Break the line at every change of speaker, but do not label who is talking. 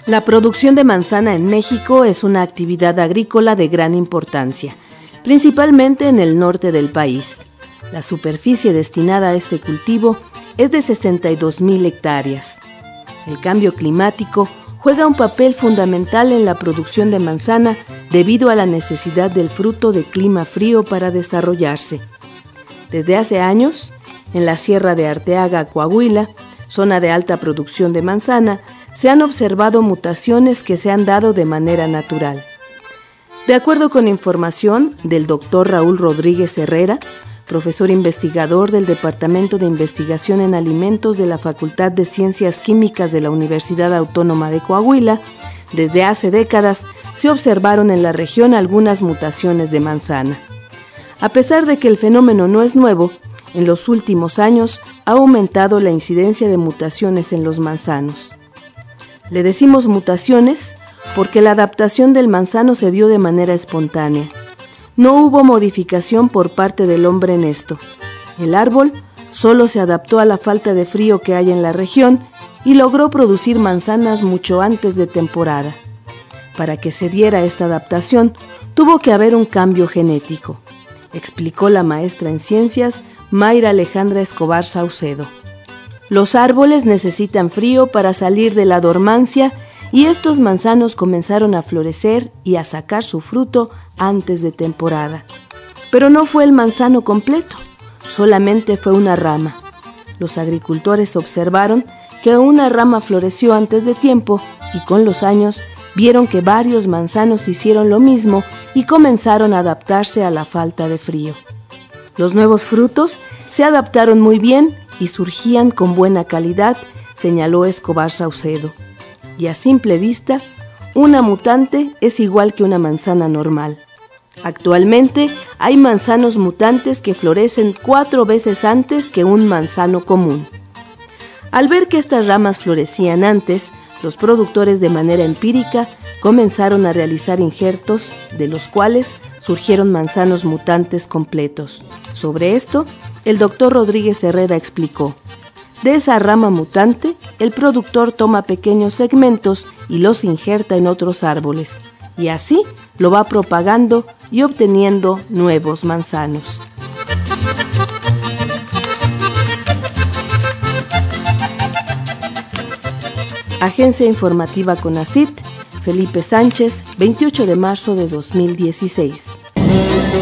La producción de manzana en México es una actividad agrícola de gran importancia, principalmente en el norte del país. La superficie destinada a este cultivo es de 62,000 hectáreas. El cambio climático juega un papel fundamental en la producción de manzana debido a la necesidad del fruto de clima frío para desarrollarse. Desde hace años, en la Sierra de Arteaga, Coahuila, zona de alta producción de manzana, se han observado mutaciones que se han dado de manera natural. De acuerdo con información del Dr. Raúl Rodríguez Herrera, profesor investigador del Departamento de Investigación en Alimentos de la Facultad de Ciencias Químicas de la Universidad Autónoma de Coahuila, desde hace décadas se observaron en la región algunas mutaciones de manzana. A pesar de que el fenómeno no es nuevo, en los últimos años ha aumentado la incidencia de mutaciones en los manzanos. Le decimos mutaciones porque la adaptación del manzano se dio de manera espontánea. No hubo modificación por parte del hombre en esto. El árbol solo se adaptó a la falta de frío que hay en la región y logró producir manzanas mucho antes de temporada. Para que se diera esta adaptación, tuvo que haber un cambio genético, explicó la maestra en ciencias Mayra Alejandra Escobar Saucedo. Los árboles necesitan frío para salir de la dormancia y estos manzanos comenzaron a florecer y a sacar su fruto antes de temporada. Pero no fue el manzano completo, solamente fue una rama. Los agricultores observaron que una rama floreció antes de tiempo y con los años vieron que varios manzanos hicieron lo mismo y comenzaron a adaptarse a la falta de frío. Los nuevos frutos se adaptaron muy bien y surgían con buena calidad, señaló Escobar Saucedo. Y a simple vista, una mutante es igual que una manzana normal. Actualmente hay manzanos mutantes que florecen 4 veces antes que un manzano común. Al ver que estas ramas florecían antes, los productores de manera empírica comenzaron a realizar injertos, de los cuales surgieron manzanos mutantes completos. Sobre esto, el doctor Rodríguez Herrera explicó: de esa rama mutante, el productor toma pequeños segmentos y los injerta en otros árboles, y así lo va propagando y obteniendo nuevos manzanos. Agencia Informativa CONACYT, Felipe Sánchez, 28 de marzo de 2016.